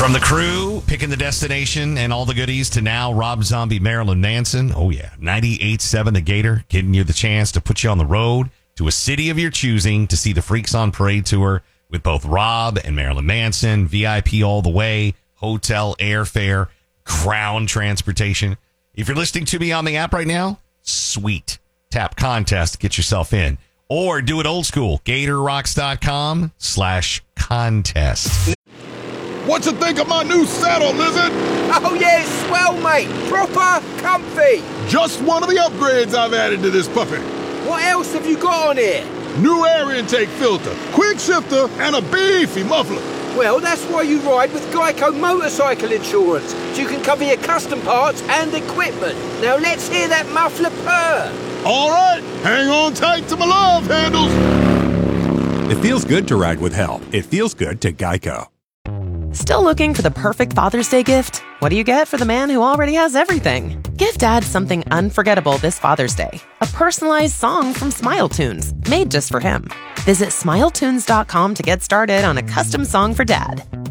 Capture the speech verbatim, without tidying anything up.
From the crew, picking the destination and all the goodies, to now Rob Zombie, Marilyn Manson. Oh, yeah. ninety-eight point seven The Gator, giving you the chance to put you on the road to a city of your choosing to see the Freaks on Parade tour with both Rob and Marilyn Manson, V I P all the way, hotel, airfare, ground transportation. If you're listening to me on the app right now, sweet. Tap contest, get yourself in. Or do it old school, gatorrocks.com slash contest. What you think of my new saddle, Lizard? Oh, yeah, it's swell, mate. Proper comfy. Just one of the upgrades I've added to this puppy. What else have you got on here? New air intake filter, quick shifter, and a beefy muffler. Well, that's why you ride with Geico Motorcycle Insurance, so you can cover your custom parts and equipment. Now let's hear that muffler purr. All right, hang on tight to my love handles. It feels good to ride with help. It feels good to Geico. Still looking for the perfect Father's Day gift? What do you get for the man who already has everything? Give Dad something unforgettable this Father's Day. A personalized song from Smile Tunes, made just for him. Visit smile tunes dot com to get started on a custom song for Dad.